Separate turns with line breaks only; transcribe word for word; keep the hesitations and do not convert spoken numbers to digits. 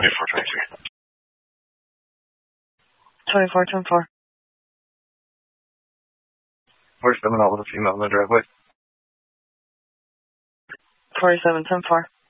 twenty-four twenty-three.
twenty-four ten four.
Where's coming out with a female in the driveway?
forty-seven ten four.